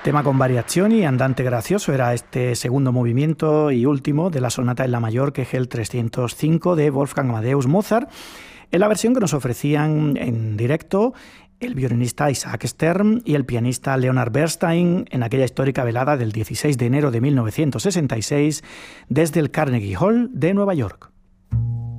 Tema con variazioni y andante gracioso era este segundo movimiento y último de la sonata en la mayor Kegel 305 de Wolfgang Amadeus Mozart, en la versión que nos ofrecían en directo el violinista Isaac Stern y el pianista Leonard Bernstein en aquella histórica velada del 16 de enero de 1966 desde el Carnegie Hall de Nueva York.